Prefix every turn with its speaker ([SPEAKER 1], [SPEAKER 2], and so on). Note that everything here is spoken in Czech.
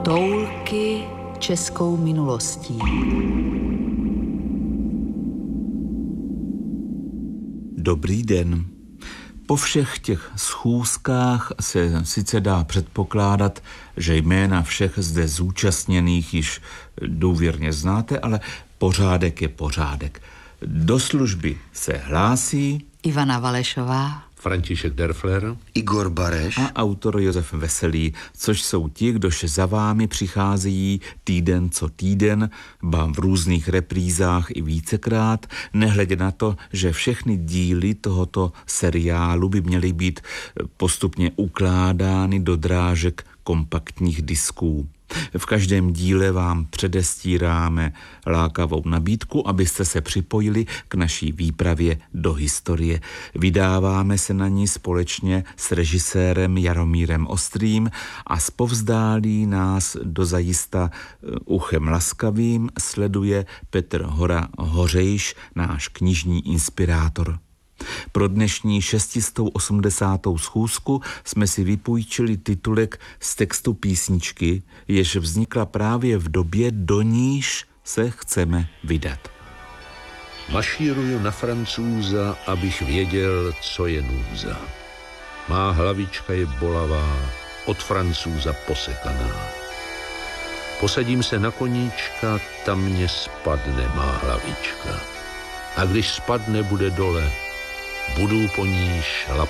[SPEAKER 1] Toulky českou minulostí.
[SPEAKER 2] Dobrý den. Po všech těch schůzkách se sice dá předpokládat, že jména všech zde zúčastněných již důvěrně znáte, ale pořádek je pořádek. Do služby se hlásí
[SPEAKER 1] Ivana Valešová,
[SPEAKER 3] František Derfler,
[SPEAKER 4] Igor Bareš
[SPEAKER 2] a autor Josef Veselý, což jsou ti, kdož za vámi přicházejí týden co týden, ba v různých reprízách i vícekrát, nehledě na to, že všechny díly tohoto seriálu by měly být postupně ukládány do drážek kompaktních disků. V každém díle vám předestíráme lákavou nabídku, abyste se připojili k naší výpravě do historie. Vydáváme se na ní společně s režisérem Jaromírem Ostrým a zpovzdálí nás dozajista uchem laskavým sleduje Petr Hora Hořejš, náš knižní inspirátor. Pro dnešní 680. schůzku jsme si vypůjčili titulek z textu písničky, jež vznikla právě v době, do níž se chceme vydat.
[SPEAKER 3] Mašíruju na Francouza, abych věděl, co je núza. Má hlavička je bolavá, od Francouza posekaná. Posadím se na koníčka, tam mě spadne má hlavička. A když spadne, bude dole, budu po ní šlapat.